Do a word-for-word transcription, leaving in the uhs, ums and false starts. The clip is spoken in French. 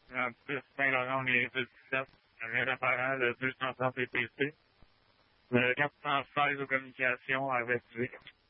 En plus, Saint-Laurent, on est dix-sept. Un référent de deux cent trente P P C. Le quatre cent seize aux communications avec G.